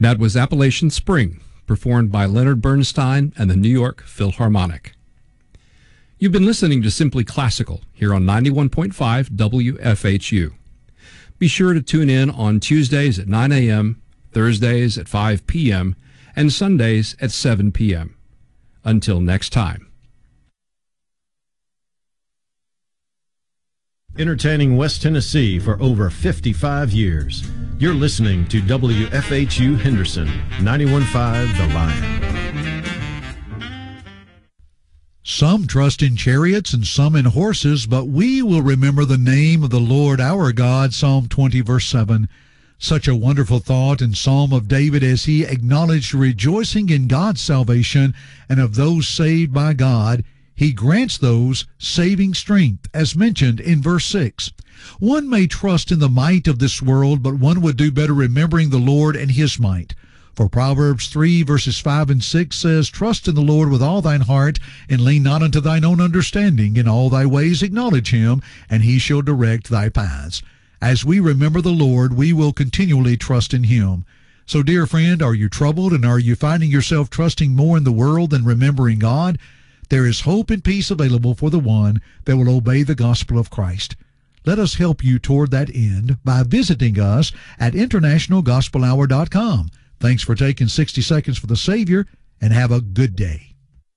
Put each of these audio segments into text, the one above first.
That was Appalachian Spring, performed by Leonard Bernstein and the New York Philharmonic. You've been listening to Simply Classical here on 91.5 WFHU. Be sure to tune in on Tuesdays at 9 a.m., Thursdays at 5 p.m., and Sundays at 7 p.m. Until next time. Entertaining West Tennessee for over 55 years. You're listening to WFHU Henderson, 91.5 The Lion. Some trust in chariots and some in horses, but we will remember the name of the Lord our God, Psalm 20, verse 7. Such a wonderful thought in Psalm of David as he acknowledged rejoicing in God's salvation and of those saved by God. He grants those saving strength, as mentioned in verse 6. One may trust in the might of this world, but one would do better remembering the Lord and his might. For Proverbs 3, verses 5 and 6 says, Trust in the Lord with all thine heart, and lean not unto thine own understanding. In all thy ways acknowledge him, and he shall direct thy paths. As we remember the Lord, we will continually trust in him. So, dear friend, are you troubled, and are you finding yourself trusting more in the world than remembering God? There is hope and peace available for the one that will obey the gospel of Christ. Let us help you toward that end by visiting us at internationalgospelhour.com. Thanks for taking 60 seconds for the Savior, and have a good day.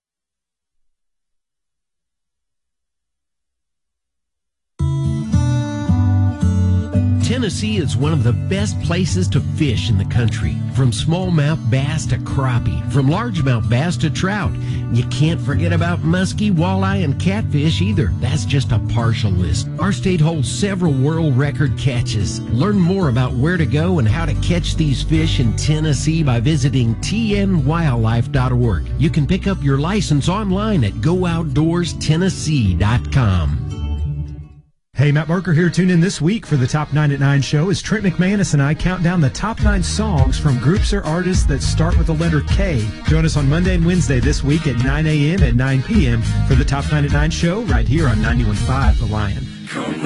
Tennessee is one of the best places to fish in the country. From smallmouth bass to crappie, from largemouth bass to trout. You can't forget about muskie, walleye, and catfish either. That's just a partial list. Our state holds several world record catches. Learn more about where to go and how to catch these fish in Tennessee by visiting tnwildlife.org. You can pick up your license online at GoOutdoorsTennessee.com. Hey, Matt Barker here. Tune in this week for the Top 9 at 9 show as Trent McManus and I count down the top 9 songs from groups or artists that start with the letter K. Join us on Monday and Wednesday this week at 9 a.m. and 9 p.m. for the Top 9 at 9 show right here on 91.5 The Lion.